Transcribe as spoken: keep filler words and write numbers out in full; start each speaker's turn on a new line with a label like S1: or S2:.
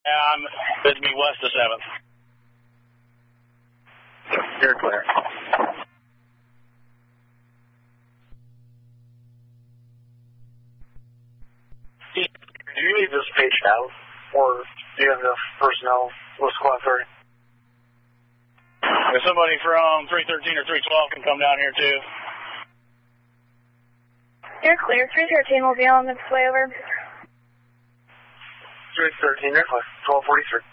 S1: Yeah, I'm going to be west of seventh.
S2: You're clear. Do you need this page now, or do you have enough personnel with squad thirty?
S1: If somebody from three thirteen or three twelve can come down here too.
S3: You're clear. three thirteen will be on its way over.
S2: three thirteen, you're clear. twelve forty-three.